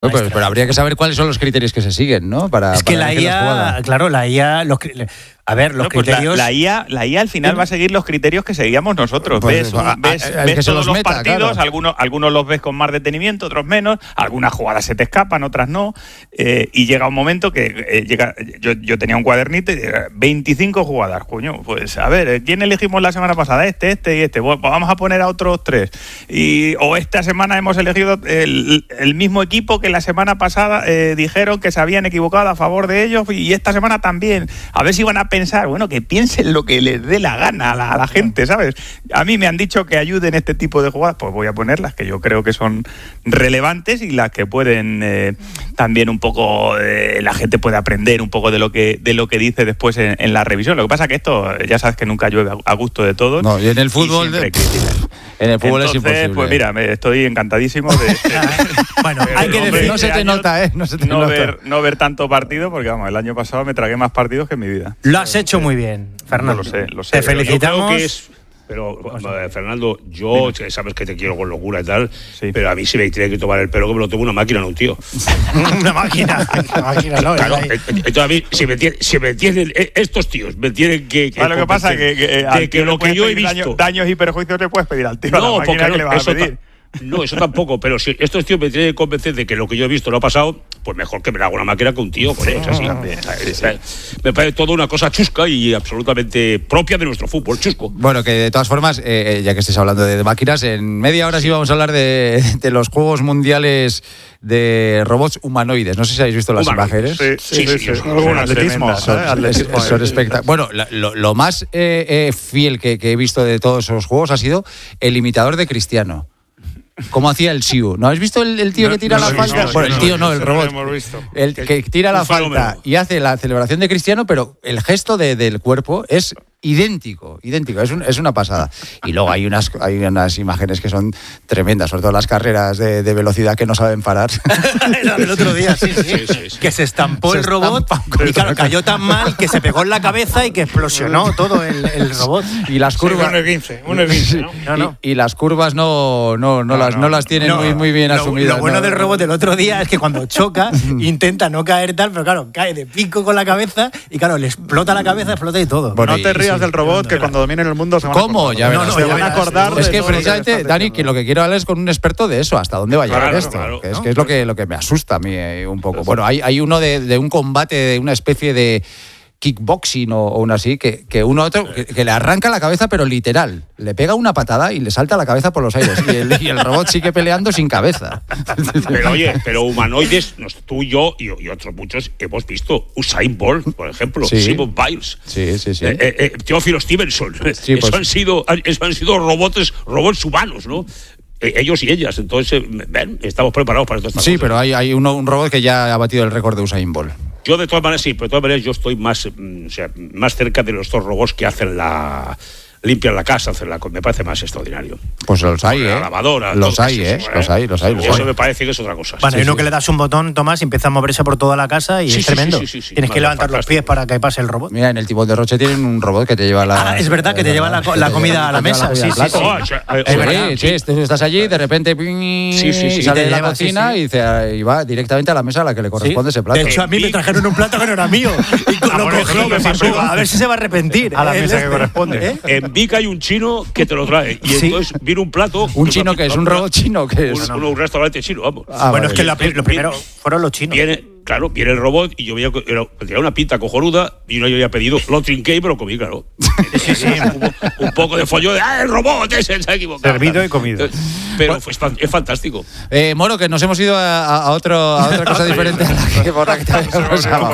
Pero habría que saber cuáles son los criterios que se siguen, ¿no? Es que la IA, claro, la IA... A ver, los criterios... La IA al final va a seguir los criterios que seguíamos nosotros. Ves todos los partidos, claro. Algunos los ves con más detenimiento, otros menos, algunas jugadas se te escapan, otras no, y llega un momento que yo tenía un cuadernito y 25 jugadas, coño, pues a ver, ¿quién elegimos la semana pasada? Este y este, pues vamos a poner a otros 3. O esta semana hemos elegido el mismo equipo que la semana pasada dijeron que se habían equivocado a favor de ellos, y esta semana también. A ver si van a pensar, bueno, que piensen lo que les dé la gana a la gente, ¿sabes? A mí me han dicho que ayuden este tipo de jugadas, pues voy a ponerlas que yo creo que son relevantes y las que pueden también un poco, la gente puede aprender un poco de lo que dice después en la revisión. Lo que pasa que esto, ya sabes que nunca llueve a gusto de todos. No, y en el fútbol... En el fútbol entonces, es imposible. Pues mira, estoy encantadísimo de... Bueno, hay que decir... No se te nota, ¿eh? No ver tanto partido, porque vamos, el año pasado me tragué más partidos que en mi vida. Lo has hecho muy bien, Fernando. Lo sé. Te felicitamos. Pero, Fernando, yo sabes que te quiero con locura y tal, sí. Pero a mí sí me tiene que tomar el pelo, que me lo toma una máquina, no un tío. Una máquina, no. Claro, entonces a mí, si me tienen, estos tíos me tienen que lo que pasa es que lo que yo he visto... Daños y perjuicios te puedes pedir al tío, no, a la máquina que le vas a pedir. No, eso tampoco, pero si estos tíos me tienen que convencer de que lo que yo he visto no ha pasado, pues mejor que me haga una máquina que un tío, con eso así. Me parece todo una cosa chusca y absolutamente propia de nuestro fútbol, chusco. Bueno, que de todas formas, ya que estés hablando de máquinas, en media hora sí vamos a hablar de los Juegos Mundiales de robots humanoides. No sé si habéis visto las imágenes. Sí. Atletismo. Son espectaculares. Bueno, lo más fiel que he visto de todos esos juegos ha sido el imitador de Cristiano. ¿Cómo hacía el Siu? ¿No habéis visto el tío que tira la falta? Bueno, el tío no, el robot. El que tira la falta y hace la celebración de Cristiano, pero el gesto del cuerpo es idéntico. Es una pasada. Y luego hay unas imágenes que son tremendas, sobre todo las carreras de velocidad que no saben parar. Era del otro día, sí. Que se estampó el robot y claro, cayó tan mal que se pegó en la cabeza y que explosionó todo el robot. Y las curvas... 1.15, ¿no? Y las curvas no las tienen muy bien asumidas. Lo bueno del robot del otro día es que cuando choca intenta no caer tal, pero claro, cae de pico con la cabeza y claro, le explota la cabeza, explota y todo. Bueno, no te rías del robot, que cuando dominen el mundo se van a acordar. ¿Cómo? Ya verás. Se van a acordar. Es que precisamente, Dani, que lo que quiero hablar es con un experto de eso, hasta dónde va a llegar esto. Claro, que es lo que me asusta a mí un poco. Bueno, hay uno de un combate, de una especie de kickboxing o una así, que uno a otro que le arranca la cabeza, pero literal, le pega una patada y le salta la cabeza por los aires y el robot sigue peleando sin cabeza. Pero humanoides, tú, yo y otros muchos hemos visto Usain Bolt, por ejemplo, Simone Biles, Teófilo Stevenson. Sí, eso han sido robots humanos, ¿no? Ellos y ellas, entonces estamos preparados para estas cosas. Sí, pero hay un robot que ya ha batido el récord de Usain Bolt. Yo de todas maneras yo estoy más cerca de los dos robots que hacen limpian la casa, me parece más extraordinario. Pues los hay, la lavadora. Los hay. Eso me parece que es otra cosa. Bueno, hay uno que le das un botón, Tomás, y empieza a moverse por toda la casa y es tremendo. Tienes que levantar los pies para que pase el robot. Mira, en el Timón de Roche tienen un robot que te lleva la... es verdad, que te lleva la comida a la mesa. Sí. Estás allí, de repente sale de la cocina y va directamente a la mesa a la que le corresponde ese plato. De hecho, a mí me trajeron un plato que no era mío. Y lo cogí, a ver si se va a arrepentir. A la mesa que corresponde. En Vic hay un chino que te lo trae y entonces viene un plato. ¿Un chino que es? ¿Un robot chino que es? Un restaurante chino, vamos. Bueno, es que lo primero fueron los chinos. Viene el robot y yo veía que tenía una pinta cojonuda y yo había pedido, lo trinqué y me lo comí, claro. Un poco de follón de el robot ese se ha equivocado. Servido y comido. Pero es fantástico. Moro, que nos hemos ido a otra cosa diferente por la que te habíamos llamado.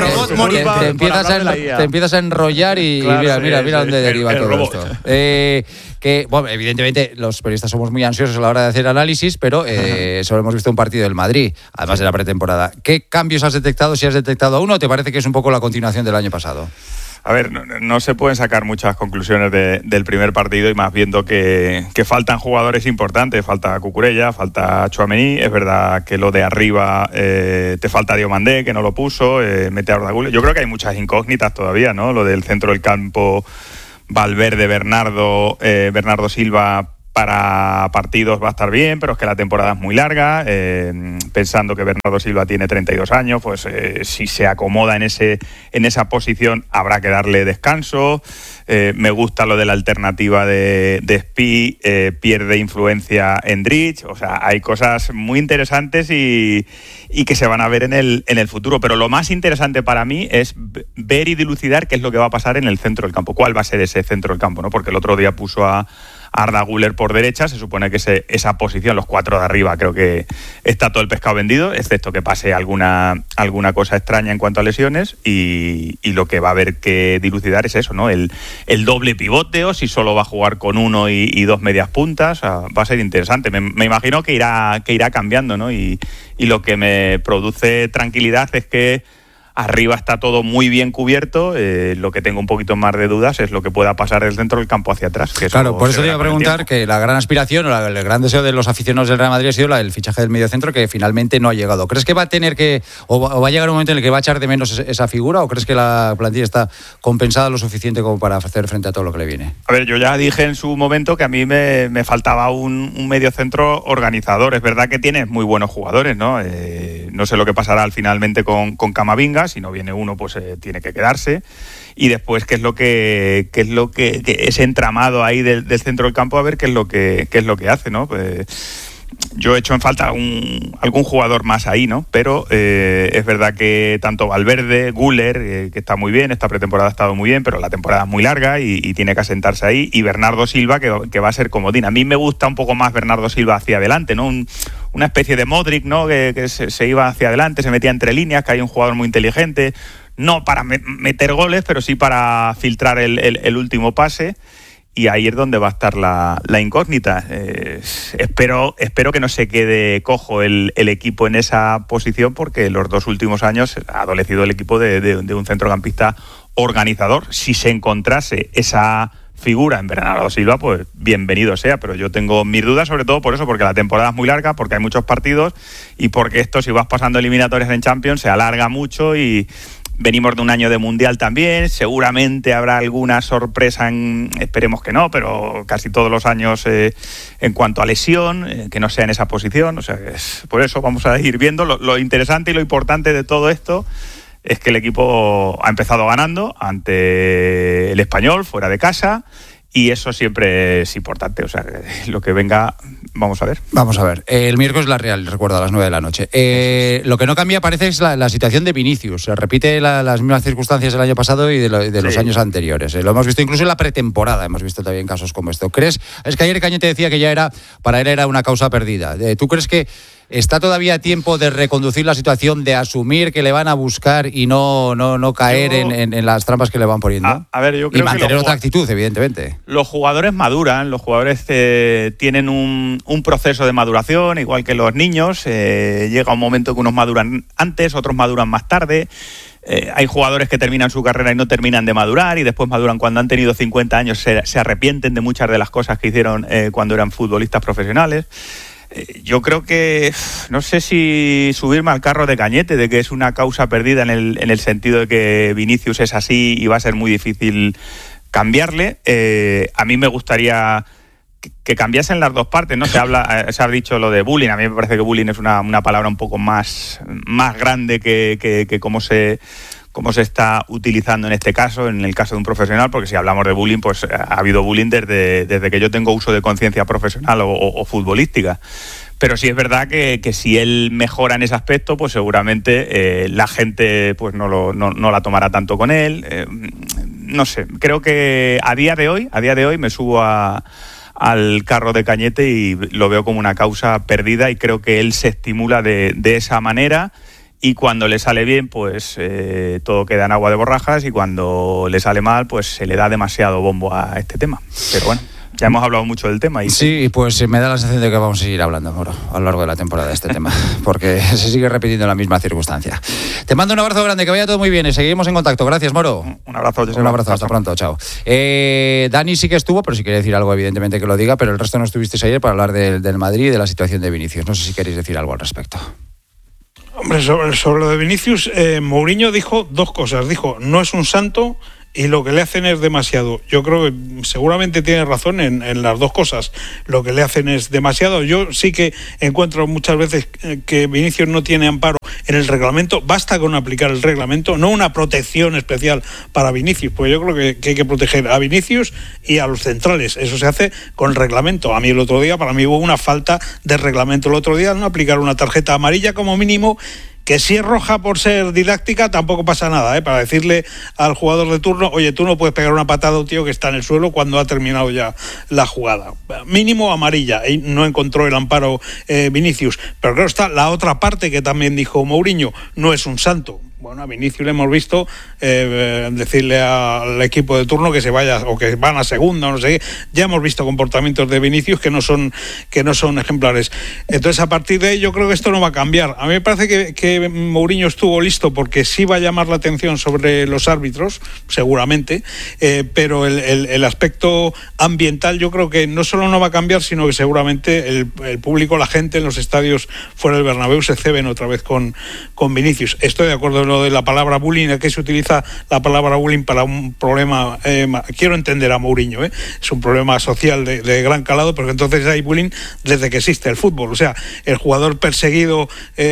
Te empiezas a enrollar y mira dónde deriva todo esto. Que, bueno, evidentemente los periodistas somos muy ansiosos a la hora de hacer análisis, pero solo hemos visto un partido del Madrid, además de la pretemporada. ¿Qué cambios has detectado, si has detectado uno, o te parece que es un poco la continuación del año pasado? A ver, no se pueden sacar muchas conclusiones del primer partido y más viendo que faltan jugadores importantes. Falta Cucurella, falta Tchouaméni. Es verdad que lo de arriba te falta Diomandé, que no lo puso, mete a Arda Güler. Yo creo que hay muchas incógnitas todavía, ¿no? Lo del centro del campo, Valverde, Bernardo Silva, para partidos va a estar bien, pero es que la temporada es muy larga. Pensando que Bernardo Silva tiene 32 años, pues si se acomoda en esa posición habrá que darle descanso. Me gusta lo de la alternativa de Spi, pierde influencia Endrich. O sea, hay cosas muy interesantes y que se van a ver en el futuro. Pero lo más interesante para mí es ver y dilucidar qué es lo que va a pasar en el centro del campo. ¿Cuál va a ser ese centro del campo, ¿no? Porque el otro día puso a Arda Güler por derecha, se supone que esa posición, los 4 de arriba, creo que está todo el pescado vendido, excepto que pase alguna cosa extraña en cuanto a lesiones, y lo que va a haber que dilucidar es eso, ¿no? El doble pivote, o si solo va a jugar con 1 y 2 medias puntas. O sea, va a ser interesante. Me imagino que irá cambiando, ¿no? Y lo que me produce tranquilidad es que arriba está todo muy bien cubierto. Lo que tengo un poquito más de dudas es lo que pueda pasar del centro del campo hacia atrás. Claro, por eso te iba a preguntar que la gran aspiración o el gran deseo de los aficionados del Real Madrid ha sido el fichaje del mediocentro, que finalmente no ha llegado. ¿Crees que va a tener o va a llegar un momento en el que va a echar de menos esa figura, o crees que la plantilla está compensada lo suficiente como para hacer frente a todo lo que le viene? A ver, yo ya dije en su momento que a mí me faltaba un mediocentro organizador. Es verdad que tiene muy buenos jugadores, ¿no? No sé lo que pasará finalmente con Camavinga. Si no viene uno, pues tiene que quedarse. Y después, qué es lo que ese entramado ahí del centro del campo, a ver qué es lo que hace, ¿no? Pues yo he hecho en falta algún jugador más ahí, ¿no? Pero es verdad que tanto Valverde, Güler, que está muy bien, esta pretemporada ha estado muy bien, pero la temporada es muy larga y tiene que asentarse ahí, y Bernardo Silva, que va a ser comodín. A mí me gusta un poco más Bernardo Silva hacia adelante, ¿no? Una especie de Modric, ¿no? Que se iba hacia adelante, se metía entre líneas, que hay un jugador muy inteligente, no para meter goles, pero sí para filtrar el último pase. Y ahí es donde va a estar la incógnita. Espero que no se quede cojo el equipo en esa posición, porque los 2 últimos años ha adolecido el equipo de un centrocampista organizador. Si se encontrase esa figura en Bernardo Silva, pues bienvenido sea, pero yo tengo mis dudas, sobre todo por eso, porque la temporada es muy larga, porque hay muchos partidos, y porque esto, si vas pasando eliminatorias en Champions, se alarga mucho, y venimos de un año de Mundial también. Seguramente habrá alguna sorpresa, esperemos que no, pero casi todos los años en cuanto a lesión, que no sea en esa posición. O sea, por eso vamos a ir viendo. Lo interesante y lo importante de todo esto es que el equipo ha empezado ganando ante el Español, fuera de casa, y eso siempre es importante. O sea, lo que venga, vamos a ver. Vamos a ver. El miércoles la Real, recuerdo, a las 9 de la noche. Lo que no cambia, parece, es la situación de Vinicius. Se repite las mismas circunstancias del año pasado y de los años anteriores. Lo hemos visto incluso en la pretemporada. Hemos visto también casos como esto. ¿Crees? Es que ayer Cañete decía que para él era una causa perdida. ¿Tú crees que está todavía a tiempo de reconducir la situación, de asumir que le van a buscar y no caer en las trampas que le van poniendo? A ver, yo creo y mantener otra actitud, evidentemente. Los jugadores maduran, los jugadores tienen un proceso de maduración, igual que los niños. Llega un momento que unos maduran antes, otros maduran más tarde. Hay jugadores que terminan su carrera y no terminan de madurar, y después maduran cuando han tenido 50 años, se arrepienten de muchas de las cosas que hicieron cuando eran futbolistas profesionales. Yo creo que no sé si subirme al carro de Cañete, de que es una causa perdida en el sentido de que Vinicius es así y va a ser muy difícil cambiarle. A mí me gustaría que cambiasen las dos partes, ¿no? Se ha dicho lo de bullying. A mí me parece que bullying es una palabra un poco más grande que cómo se está utilizando en este caso, en el caso de un profesional, porque si hablamos de bullying, pues ha habido bullying desde que yo tengo uso de conciencia profesional o futbolística. Pero sí es verdad que si él mejora en ese aspecto, pues seguramente la gente pues no la tomará tanto con él. No sé, creo que a día de hoy me subo al carro de Cañete y lo veo como una causa perdida, y creo que él se estimula de esa manera. Y cuando le sale bien, pues todo queda en agua de borrajas, y cuando le sale mal, pues se le da demasiado bombo a este tema. Pero bueno, ya hemos hablado mucho del tema. Sí, pues me da la sensación de que vamos a seguir hablando ahora, a lo largo de la temporada, de este tema, porque se sigue repitiendo la misma circunstancia. Te mando un abrazo grande, que vaya todo muy bien y seguimos en contacto. Gracias, Moro. Un abrazo, José. Un abrazo, hasta pronto, chao. Dani sí que estuvo, pero si quiere decir algo, evidentemente que lo diga, pero el resto no estuvisteis ayer para hablar del Madrid y de la situación de Vinicius. No sé si queréis decir algo al respecto. Hombre, sobre lo de Vinicius, Mourinho dijo 2 cosas. Dijo, no es un santo, y lo que le hacen es demasiado. Yo creo que seguramente tiene razón en las dos cosas. Lo que le hacen es demasiado. Yo sí que encuentro muchas veces que Vinicius no tiene amparo en el reglamento. Basta con aplicar el reglamento, no una protección especial para Vinicius, pues yo creo que hay que proteger a Vinicius y a los centrales. Eso se hace con el reglamento. A mí el otro día, para mí hubo una falta de reglamento el otro día, no aplicar una tarjeta amarilla como mínimo, que si es roja por ser didáctica tampoco pasa nada, para decirle al jugador de turno, oye, tú no puedes pegar una patada a un tío que está en el suelo cuando ha terminado ya la jugada. Mínimo amarilla, y no encontró el amparo Vinicius. Pero claro, está la otra parte que también dijo Mourinho, no es un santo. Bueno, a Vinicius le hemos visto decirle al equipo de turno que se vaya o que van a segunda o no sé qué. Ya hemos visto comportamientos de Vinicius que no son ejemplares. Entonces, a partir de ahí, yo creo que esto no va a cambiar. A mí me parece que Mourinho estuvo listo porque sí va a llamar la atención sobre los árbitros, seguramente, pero el aspecto ambiental yo creo que no solo no va a cambiar, sino que seguramente el público, la gente en los estadios fuera del Bernabéu se ceben otra vez con Vinicius. Estoy de acuerdo en lo de la palabra bullying, aquí se utiliza la palabra bullying para un problema, quiero entender a Mourinho, es un problema social de gran calado, porque entonces hay bullying desde que existe el fútbol, o sea, el jugador perseguido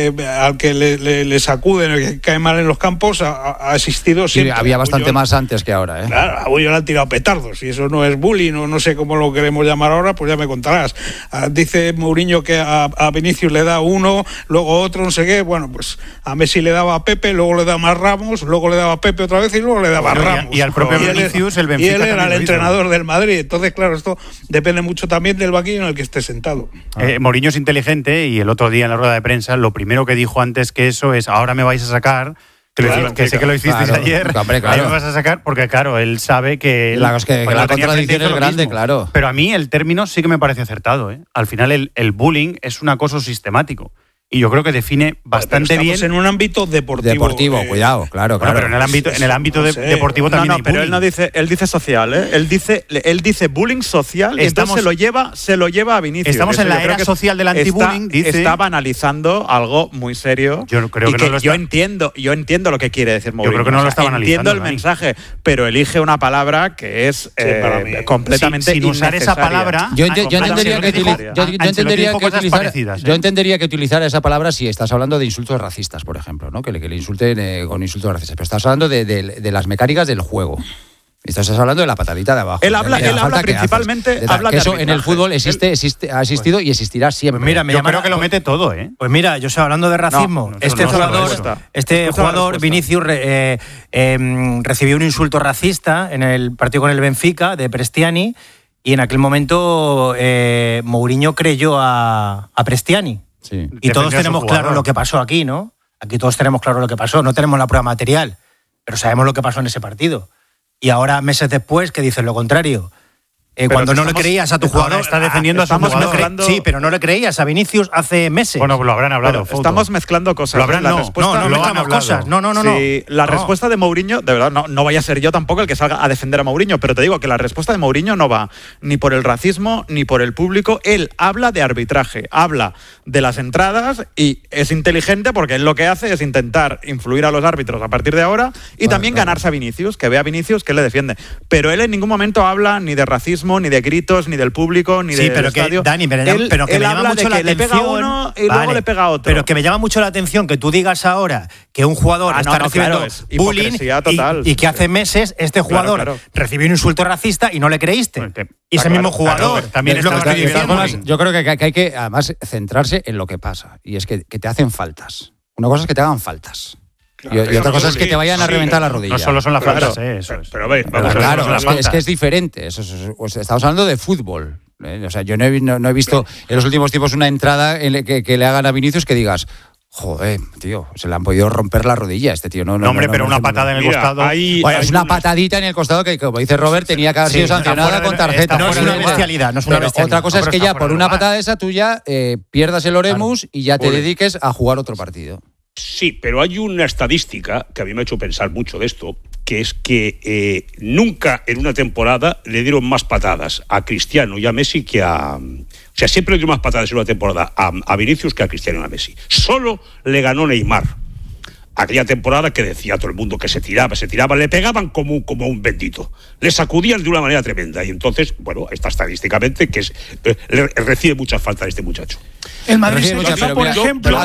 al que le sacuden, el que cae mal en los campos, ha existido siempre. Sí, había bastante más antes que ahora, Claro, a Bullo le han tirado petardos, y eso no es bullying, o no sé cómo lo queremos llamar ahora, pues ya me contarás. Dice Mourinho que a Vinicius le da uno, luego otro, no sé qué, bueno, pues a Messi le daba a Pepe, luego le daba a Ramos, luego le daba a Pepe otra vez y luego le daba a Ramos. Y al propio Vinicius, el Benfica. Y él era el entrenador del Madrid. Entonces, claro, esto depende mucho también del banquillo en el que esté sentado. Mourinho es inteligente y el otro día en la rueda de prensa lo primero que dijo antes que eso es: ahora me vais a sacar. Que sé que lo hicisteis ayer. Hombre, ahí me vas a sacar porque, claro, él sabe que la contradicción es grande, claro. Pero a mí el término sí que me parece acertado. Al final el bullying es un acoso sistemático. Y yo creo que define bastante bien. En un ámbito deportivo. Cuidado, claro. Bueno, pero en el ámbito deportivo también hay bullying. Pero él no dice, él dice social, Él dice bullying social, y entonces se lo lleva a Vinicius. Estamos en la era social del antibullying. Estaba analizando algo muy serio. Yo creo que no lo yo entiendo lo que quiere decir Mourinho. Yo creo que no lo estaba analizando. Entiendo el mensaje, pero elige una palabra que es completamente sin usar esa palabra. Yo entendería que utilizara esa palabra si estás hablando de insultos racistas, por ejemplo, ¿no? Que le insulten con insultos racistas. Pero estás hablando de las mecánicas del juego. Estás hablando de la patadita de abajo. Él habla principalmente que eso en el fútbol ha existido y existirá siempre. Pues mira, yo creo que lo mete todo, Pues mira, yo estoy hablando de racismo. Este jugador Vinicius recibió un insulto racista en el partido con el Benfica de Prestiani, y en aquel momento Mourinho creyó a Prestiani. Sí. Y todos tenemos claro lo que pasó aquí, ¿no? Aquí todos tenemos claro lo que pasó. No tenemos la prueba material, pero sabemos lo que pasó en ese partido. Y ahora, meses después, que dices lo contrario. Cuando no le creías a tu jugador, está defendiendo a su jugador. Sí, pero no le creías a Vinicius hace meses. Bueno, pues lo habrán hablado. Estamos mezclando cosas. No mezclamos cosas. No. Sí, la respuesta de Mourinho, de verdad, no vaya a ser yo tampoco el que salga a defender a Mourinho, pero te digo que la respuesta de Mourinho no va ni por el racismo ni por el público. Él habla de arbitraje, habla de las entradas, y es inteligente porque él lo que hace es intentar influir a los árbitros a partir de ahora y también ganarse a Vinicius, que ve a Vinicius que le defiende. Pero él en ningún momento habla ni de racismo, ni de gritos, ni del público, ni del estadio. Dani, pero que él me habla llama mucho la de que atención. Le pega a uno y luego le pega a otro. Pero que me llama mucho la atención que tú digas ahora que un jugador está recibiendo bullying y que hace meses este jugador recibió un insulto racista y no le creíste. Y ese mismo jugador también es lo que estoy diciendo. Yo creo que hay que además centrarse en lo que pasa, y es que te hacen faltas. Una cosa es que te hagan faltas. Claro, y otra cosa es que te vayan a reventar la rodilla. No solo son las faltas, eso es. Pero a ver, es que es diferente. Estamos hablando de fútbol. O sea, yo no he visto en los últimos tiempos una entrada en que le hagan a Vinicius que digas: joder, tío, se le han podido romper la rodilla a este tío. No, pero una patada en el costado. Es una patadita en el costado que, como dice Robert, tenía que haber sido sancionada con tarjeta. No es una bestialidad, Otra cosa es que ya por una patada esa tú ya pierdas el Oremus y ya te dediques a jugar otro partido. Sí, pero hay una estadística que a mí me ha hecho pensar mucho de esto, que es que nunca en una temporada le dieron más patadas a Cristiano y a Messi que a... O sea, siempre le dieron más patadas en una temporada a Vinicius que a Cristiano y a Messi. Solo le ganó Neymar aquella temporada que decía todo el mundo que se tiraba, le pegaban como un bendito, le sacudían de una manera tremenda, y entonces, bueno, está estadísticamente que recibe muchas faltas este muchacho. El Madrid se quejó, por ejemplo...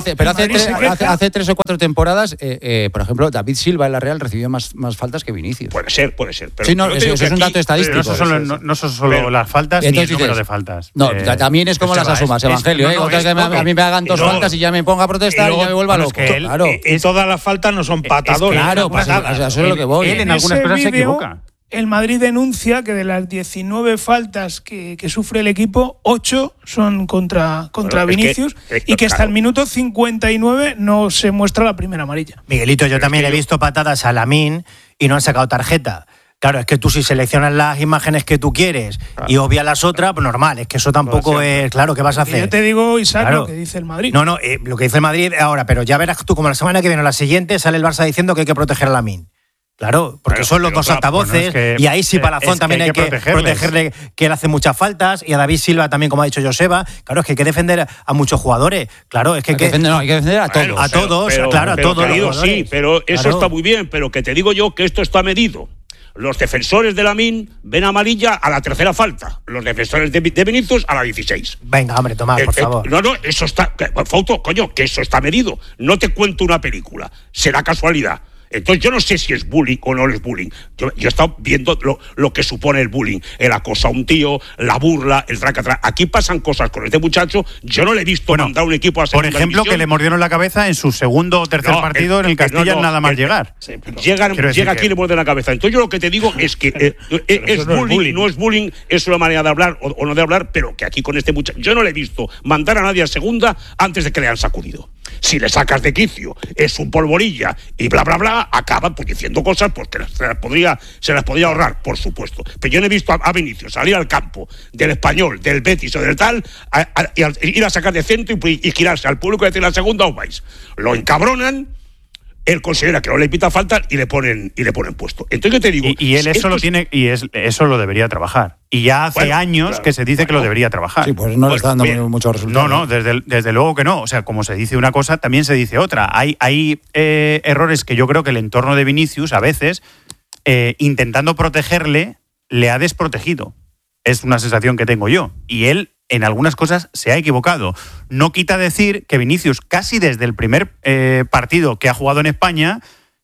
Hace 3 o 4 temporadas, por ejemplo, David Silva en la Real recibió más faltas que Vinicius. Puede ser. Pero sí, no, eso es un dato estadístico. No son solo las faltas ni el número de faltas. No, también es como las asumas, Evangelio. Otras que a mí me hagan 2 faltas y ya me ponga a protestar y ya me vuelva loco. Claro. Y todas las faltas no son patadoras. Claro, eso es lo que voy. Él en algunas cosas se equivoca. El Madrid denuncia que de las 19 faltas que sufre el equipo, 8 son contra Vinicius y que hasta el minuto 59 no se muestra la primera amarilla. Miguelito, yo también he visto patadas a Lamine y no han sacado tarjeta. Claro, es que tú si seleccionas las imágenes que tú quieres y obvias las otras, pues normal, es que eso tampoco es... Claro, ¿qué vas a hacer? Yo te digo, Isaac, lo que dice el Madrid. No, lo que dice el Madrid ahora, pero ya verás tú como la semana que viene o la siguiente sale el Barça diciendo que hay que proteger a Lamine. Claro, porque son los dos altavoces, y ahí sí Palazón también hay que protegerle, que él hace muchas faltas, y a David Silva también, como ha dicho Joseba. Claro, es que hay que defender a muchos jugadores. Claro, es que hay que defender a todos. A todos. Querido, sí, pero eso está muy bien, pero que te digo yo que esto está medido. Los defensores de Lamine ven amarilla a la 3ª falta. Los defensores de Vinicius a la 16. Venga, hombre, Tomás, por favor. No, eso está... Fausto, coño, que eso está medido. No te cuento una película. Será casualidad. Entonces yo no sé si es bullying o no es bullying. Yo he estado viendo lo que supone el bullying, el acoso a un tío, la burla, el tracatrá. Aquí pasan cosas con este muchacho. Yo no le he visto mandar un equipo a segunda por ejemplo, división. Que le mordieron la cabeza en su segundo o tercer partido en el Castilla, nada más llegar. Llega aquí y le muerde la cabeza. Entonces yo lo que te digo es que es bullying, no es bullying, es una manera de hablar o no de hablar, pero que aquí con este muchacho yo no le he visto mandar a nadie a segunda antes de que le han sacudido. Si le sacas de quicio, es un polvorilla y bla, bla, bla, acaban pues diciendo cosas pues que se las podría ahorrar, por supuesto. Pero yo no he visto a Vinicius salir al campo del Español, del Betis o del tal, ir a sacar de centro y girarse al público y decir la segunda os vais. Lo encabronan, él considera que no le pita falta y le ponen puesto. Entonces yo te digo... Y él eso lo tiene, y eso lo debería trabajar. Y ya hace años que se dice que lo debería trabajar. Sí, pues no le está dando muchos resultados. No, desde luego que no. O sea, como se dice una cosa, también se dice otra. Hay errores que yo creo que el entorno de Vinicius, a veces, intentando protegerle, le ha desprotegido. Es una sensación que tengo yo. Y él, en algunas cosas, se ha equivocado. No quita decir que Vinicius, casi desde el primer partido que ha jugado en España,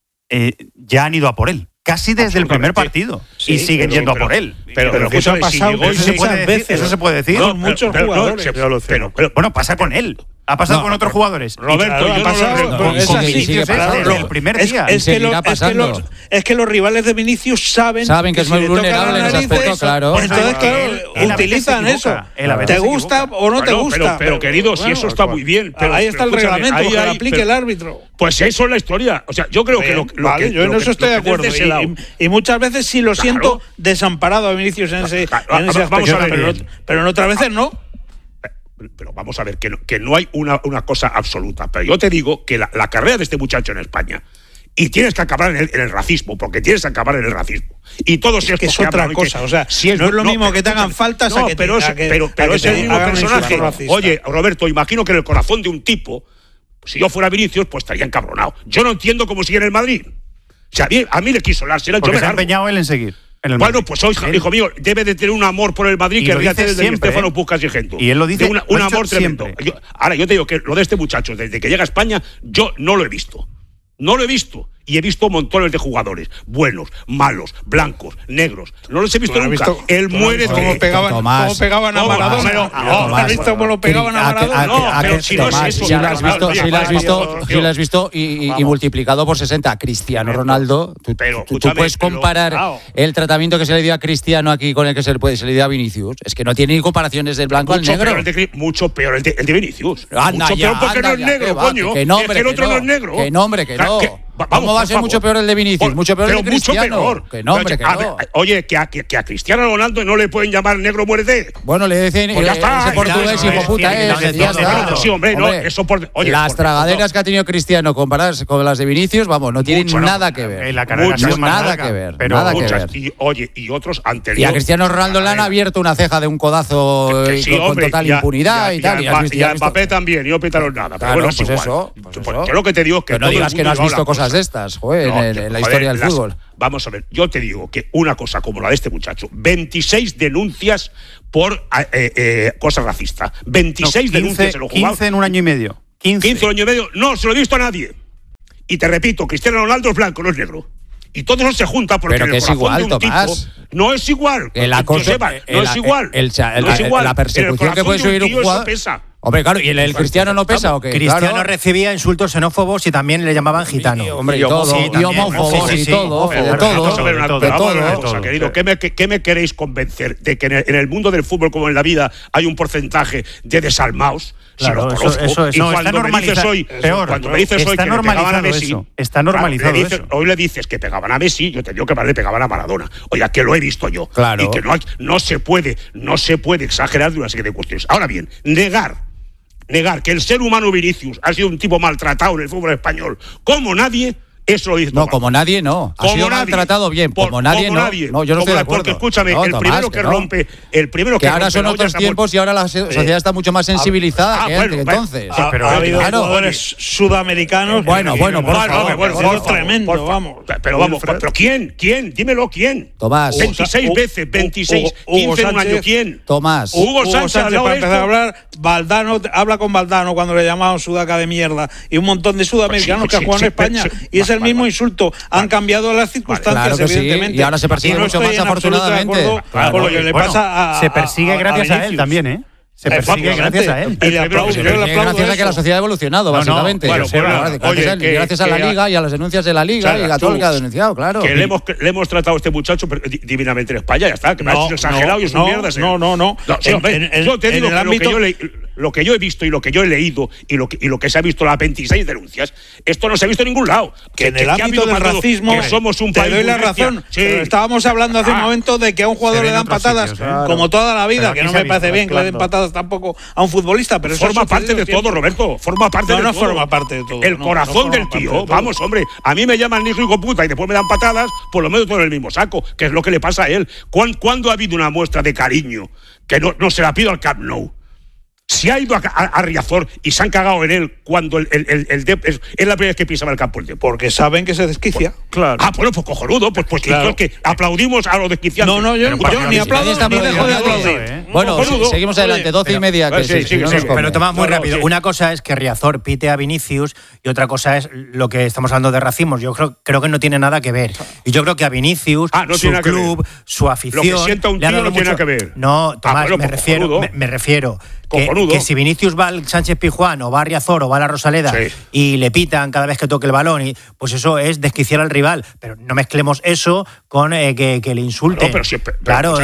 ya han ido a por él. Casi desde el primer partido. Sí, y siguen yendo a por él. Pero eso ha pasado eso se puede decir. Con muchos jugadores. Bueno, pasa con él. Ha pasado con otros jugadores. Roberto, ha pasado. Es así. El primer día. Es que los rivales de Vinicius saben que es muy vulnerable en ese aspecto, claro. Entonces, claro, utilizan eso. ¿Te gusta o no te gusta? Pero querido, si eso está muy bien. Ahí está el reglamento, que lo aplique el árbitro. Pues eso es la historia. O sea, yo creo que yo en eso estoy de acuerdo. Y muchas veces sí lo siento desamparado a Vinicius en ese aspecto. Pero en otras veces no. Pero vamos a ver, que no hay una cosa absoluta. Pero yo te digo que la carrera de este muchacho en España, y tienes que acabar en el racismo, porque tienes que acabar en el racismo. Y todo es que es otra cosa. O sea, no es lo mismo que te hagan faltas a que pero es el mismo personaje. Oye, Roberto, imagino que en el corazón de un tipo, si yo fuera Vinicius, pues estaría encabronado. Yo no entiendo cómo sigue en el Madrid. O sea, a mí le quiso la porque se ha empeñado él en seguir. Bueno, pues hoy, hijo mío, debe de tener un amor por el Madrid que ríate desde Estefano Pucas y Gento. Y él lo dice un amor tremendo. Ahora, yo te digo que lo de este muchacho, desde que llega a España, yo no lo he visto. No lo he visto. Y he visto montones de jugadores, buenos, malos, blancos, negros. No los he visto nunca. Él muere cómo pegaban a Maradona. ¿Has visto cómo lo pegaban a Maradona? No, pero si no es eso. Si lo has visto y multiplicado por 60. Cristiano Ronaldo, tú puedes comparar el tratamiento que se le dio a Cristiano aquí con el que se le dio a Vinicius. Es que no tiene ni comparaciones del blanco al negro. Mucho peor el de Vinicius. Mucho peor porque no es negro, coño. Que el otro no es negro. Que no. ¿Cómo va a ser mucho peor el de Vinicius? Mucho peor el de Cristiano. Mucho peor. Que no, hombre, que no. Oye, que a Cristiano Ronaldo no le pueden llamar negro muerte. Bueno, le decían pues ya está, ese portugués hijo puta Sí, hombre, no, eso por... Oye, las tragaderas que ha tenido Cristiano comparadas con las de Vinicius, vamos, no tienen nada que ver. Nada que ver. Nada que ver. Y otros anteriores. Y a Cristiano Ronaldo le han abierto una ceja de un codazo con total impunidad y tal. Y a Mbappé también, y no pitaron nada. Pero bueno, pues eso. Yo lo que te digo es que no digas que no has visto cosas de estas, joder, en la historia del fútbol. Vamos a ver, yo te digo que una cosa como la de este muchacho, 26 denuncias por cosas racistas. 26 denuncias en los jugadores. 15 en un año y medio. 15 en un año y medio. No se lo he visto a nadie. Y te repito, Cristiano Ronaldo es blanco, no es negro. Y todo eso se junta porque pero que es igual, Tomás. No es igual. No es igual. La persecución que puede subir un jugador. Pesa. Hombre, claro, ¿y el Cristiano no pesa o qué? Cristiano recibía insultos xenófobos y también le llamaban gitano. Hombre, y todo, y homófobos y todo, de todo. Vamos a ver una cosa, querido. ¿Qué me queréis convencer? ¿De que en el mundo del fútbol, como en la vida, hay un un porcentaje de desalmados? Claro, si los conozco. Y cuando me dices hoy, cuando me dices hoy que le pegaban a Messi, está normalizado eso. Hoy le dices que pegaban a Messi, yo te digo que más le pegaban a Maradona. Oiga, que lo he visto yo. Claro. Y que no se puede exagerar de una serie de cuestiones. Ahora bien, negar que el ser humano Vinicius ha sido un tipo maltratado en el fútbol español como nadie, eso lo dice Tomás. No, como nadie no. Ha sido maltratado bien, como nadie no. No, yo no estoy de acuerdo. Porque escúchame, el primero que rompe, el primero que ahora son otros tiempos y ahora la sociedad está mucho más sensibilizada que antes, entonces. Pero ha habido jugadores sudamericanos. Bueno, por favor. Tremendo, vamos. Pero ¿quién? Dímelo, ¿quién? Tomás. 26 veces, 26, 15 en un año, ¿quién? Tomás. Hugo Sánchez para empezar a hablar, Valdano, habla con Valdano cuando le llamaban sudaca de mierda y un montón de sudamericanos que han jugado en España y es el mismo insulto. Han cambiado las circunstancias, claro evidentemente. Sí. Y ahora se persigue mucho más, afortunadamente. Por lo que le pasa se persigue gracias a él también, ¿eh? Se persigue gracias a él. Y le aplaudo. Gracias a que la sociedad ha evolucionado, básicamente. Gracias a la Liga y a las denuncias de la Liga y a todo lo que ha denunciado, claro. Que le hemos tratado a este muchacho divinamente en España, ya está. Que me ha sido exagerado y es un mierda. No. Yo te digo que lo que yo he visto y lo que yo he leído y lo que se ha visto las 26 denuncias, esto no se ha visto en ningún lado. Que en el ámbito del racismo que somos un país. Te doy la razón. Estábamos hablando hace un momento de que a un jugador le dan patadas como toda la vida, que no me parece bien que le den patadas tampoco a un futbolista, pero eso forma parte de todo, Roberto. Forma parte de todo. No forma parte de todo. El corazón del tío. Vamos, hombre. A mí me llaman hijo y puta y después me dan patadas, por lo menos todo en el mismo saco, que es lo que le pasa a él. ¿Cuándo ha habido una muestra de cariño que no se la pido al Camp Nou? Si ha ido a Riazor y se han cagado en él cuando es la primera vez que pisaba el campo el Dep. Porque saben que se desquicia. Claro. Pues cojonudo. Pues claro. Que aplaudimos a los desquiciantes. No, yo ni aplaudo ni dejo de aplaudir. Bueno, seguimos adelante, 12:30. Pero Tomás, muy rápido. Una cosa es que Riazor pite a Vinicius y otra cosa es lo que estamos hablando de racismo. Yo creo que no tiene nada que ver. Y yo creo que a Vinicius, su club, su afición... Lo que sienta un tío no tiene nada que ver. No, Tomás, me refiero que si Vinicius va al Sánchez Pizjuán o va a Riazor o va a la Rosaleda y le pitan cada vez que toque el balón, pues eso es desquiciar al rival. Pero no mezclemos eso con que le insulten. Claro,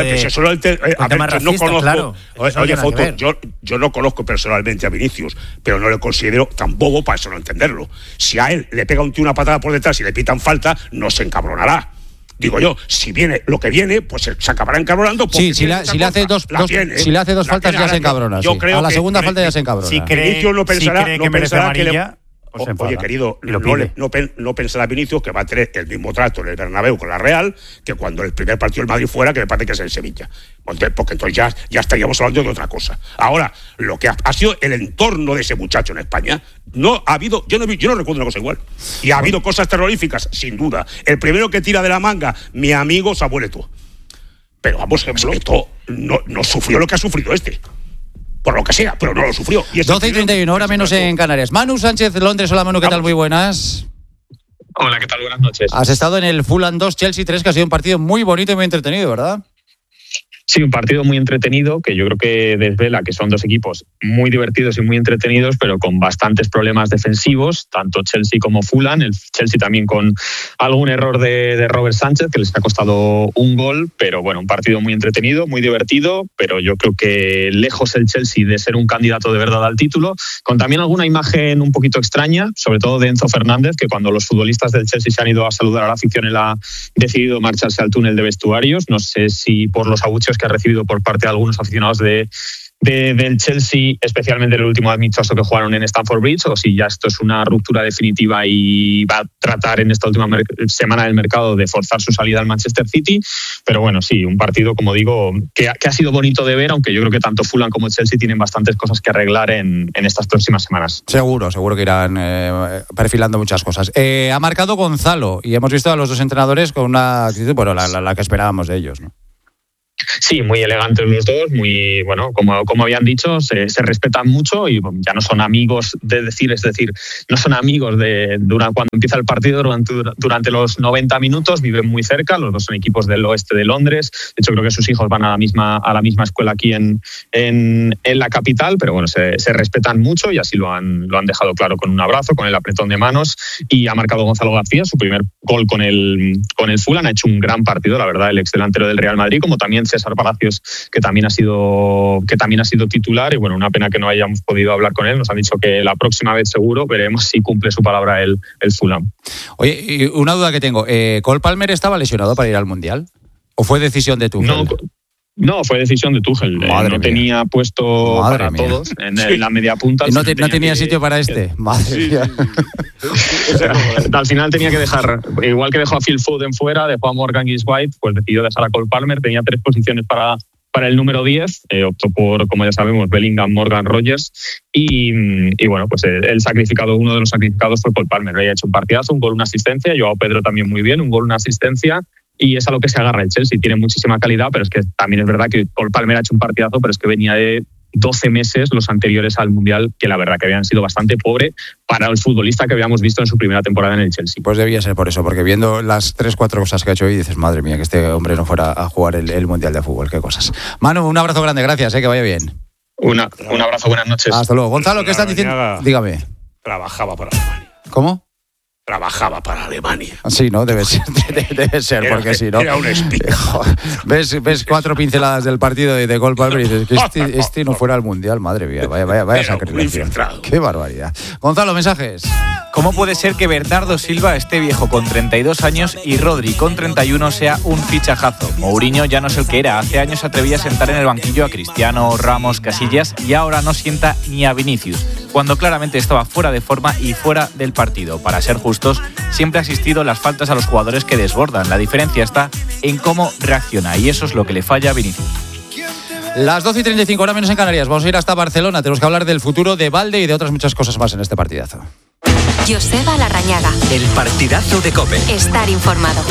no conozco. Oye, Foto, yo no conozco personalmente a Vinicius, pero no le considero tan bobo para eso no entenderlo. Si a él le pega un tío una patada por detrás y le pitan falta, no se encabronará. Digo yo, si viene lo que viene, pues se acabará encabronando. Sí, si le hace dos faltas ya se encabrona. A la segunda falta ya se encabrona. Si cree que merece amarilla... Oye, querido, no pensará Vinicius que va a tener el mismo trato en el Bernabéu con la Real que cuando el primer partido del Madrid fuera, que me parece que es en Sevilla. Porque entonces ya estaríamos hablando de otra cosa. Ahora, lo que ha sido el entorno de ese muchacho en España, no ha habido, yo no recuerdo una cosa igual. Y ha habido cosas terroríficas, sin duda. El primero que tira de la manga, mi amigo Samuel Eto'o. Pero vamos, Eto'o no sufrió lo que ha sufrido este. Por lo que sea, pero no lo sufrió. 12:31, hora menos en Canarias. Manu Sánchez, Londres. Hola, Manu, ¿qué tal? Muy buenas. Hola, ¿qué tal? Buenas noches. Has estado en el Fulham 2, Chelsea 3, que ha sido un partido muy bonito y muy entretenido, ¿verdad? Sí, un partido muy entretenido que yo creo que desvela que son dos equipos muy divertidos y muy entretenidos, pero con bastantes problemas defensivos, tanto Chelsea como Fulham. El Chelsea también con algún error de Robert Sánchez que les ha costado un gol, pero bueno, un partido muy entretenido, muy divertido, pero yo creo que lejos el Chelsea de ser un candidato de verdad al título, con también alguna imagen un poquito extraña, sobre todo de Enzo Fernández, que cuando los futbolistas del Chelsea se han ido a saludar a la afición, él ha decidido marcharse al túnel de vestuarios. No sé si por los abucheos que ha recibido por parte de algunos aficionados del Chelsea, especialmente el último amistoso que jugaron en Stamford Bridge, o si ya esto es una ruptura definitiva y va a tratar en esta última semana del mercado de forzar su salida al Manchester City. Pero bueno, sí, un partido, como digo, que ha sido bonito de ver, aunque yo creo que tanto Fulham como Chelsea tienen bastantes cosas que arreglar en estas próximas semanas. Seguro que irán perfilando muchas cosas. Ha marcado Gonzalo y hemos visto a los dos entrenadores con una actitud, bueno, la que esperábamos de ellos, ¿no? Sí, muy elegantes los dos, muy, bueno, como habían dicho, se respetan mucho y ya no son amigos es decir, no son amigos cuando empieza el partido, durante los 90 minutos, viven muy cerca, los dos son equipos del oeste de Londres, de hecho creo que sus hijos van a la misma escuela aquí en la capital, pero bueno, se respetan mucho y así lo han dejado claro con un abrazo, con el apretón de manos, y ha marcado Gonzalo García su primer gol con el Fulham, ha hecho un gran partido, la verdad, el ex delantero del Real Madrid, como también César Palacios, que también ha sido titular, y bueno, una pena que no hayamos podido hablar con él. Nos han dicho que la próxima vez seguro veremos si cumple su palabra el Fulham. Oye, y una duda que tengo, ¿Cole Palmer estaba lesionado para ir al Mundial? ¿O fue decisión de Tuchel? No, fue decisión de Tuchel. No tenía puesto para todos en la media punta. ¿Y no tenía sitio para este? Madre mía. Al final tenía que dejar, igual que dejó a Phil Foden fuera, dejó a Morgan Gibbs-White, pues decidió dejar a Cole Palmer. Tenía 3 posiciones para el número 10, optó por, como ya sabemos, Bellingham, Morgan, Rogers, y bueno, pues uno de los sacrificados fue Cole Palmer. Había hecho un partidazo, un gol, una asistencia. Joao Pedro también muy bien, un gol, una asistencia. Y es a lo que se agarra el Chelsea. Tiene muchísima calidad, pero es que también es verdad que Cole Palmer ha hecho un partidazo, pero es que venía de 12 meses los anteriores al Mundial, que la verdad que habían sido bastante pobre para el futbolista que habíamos visto en su primera temporada en el Chelsea. Pues debía ser por eso, porque viendo las 3-4 cosas que ha hecho hoy, dices, madre mía, que este hombre no fuera a jugar el Mundial de Fútbol, qué cosas. Manu, un abrazo grande, gracias, que vaya bien. Un abrazo, buenas noches. Hasta luego. Gonzalo, ¿qué estás diciendo? Dígame. Trabajaba para Alemania. ¿Cómo? Trabajaba para Alemania. Sí, ¿no? Debe ser, porque si no... Era un espía. Ves 4 pinceladas del partido de Cole Palmer y dices que este no fuera al Mundial, madre mía, vaya sacrificio. Qué barbaridad. Gonzalo, mensajes. ¿Cómo puede ser que Bernardo Silva esté viejo con 32 años y Rodri con 31 sea un fichajazo? Mourinho ya no es el que era. Hace años se atrevía a sentar en el banquillo a Cristiano, Ramos, Casillas y ahora no sienta ni a Vinicius, cuando claramente estaba fuera de forma y fuera del partido. Para ser justos, siempre ha existido las faltas a los jugadores que desbordan. La diferencia está en cómo reacciona y eso es lo que le falla a Vinicius. Las 12:35, hora menos en Canarias. Vamos a ir hasta Barcelona. Tenemos que hablar del futuro de Valde y de otras muchas cosas más en este partidazo. Joseba Larrañaga. El partidazo de COPE. Estar informado.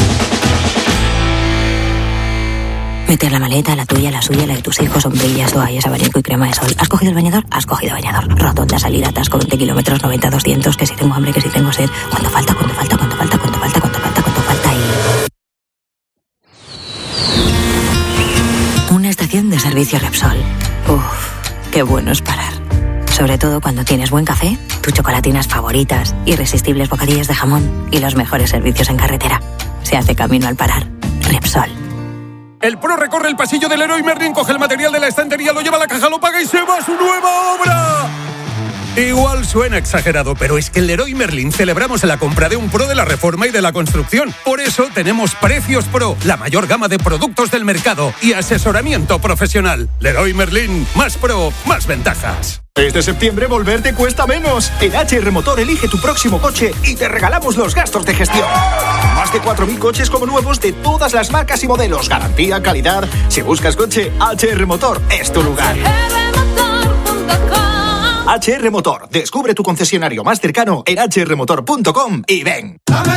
Meter la maleta, la tuya, la suya, la de tus hijos, sombrillas, toallas, abanico y crema de sol. ¿Has cogido el bañador? Has cogido bañador. Rotonda, salida, atasco, 20 kilómetros, 90, 200, que si tengo hambre, que si tengo sed. ¿Cuánto falta? Una estación de servicio Repsol. Uf, qué bueno es parar. Sobre todo cuando tienes buen café, tus chocolatinas favoritas, irresistibles bocadillos de jamón y los mejores servicios en carretera. Se hace camino al parar. Repsol. El pro recorre el pasillo del Leroy Merlin, coge el material de la estantería, lo lleva a la caja, lo paga y se va a su nueva obra. Igual suena exagerado, pero es que en Leroy Merlin celebramos la compra de un pro de la reforma y de la construcción. Por eso tenemos Precios Pro, la mayor gama de productos del mercado y asesoramiento profesional. Leroy Merlin, más pro, más ventajas. Este septiembre volver te cuesta menos. En HR Motor elige tu próximo coche y te regalamos los gastos de gestión. Más de 4.000 coches como nuevos de todas las marcas y modelos. Garantía, calidad. Si buscas coche, HR Motor es tu lugar. HR Motor. Descubre tu concesionario más cercano en hrmotor.com y ven.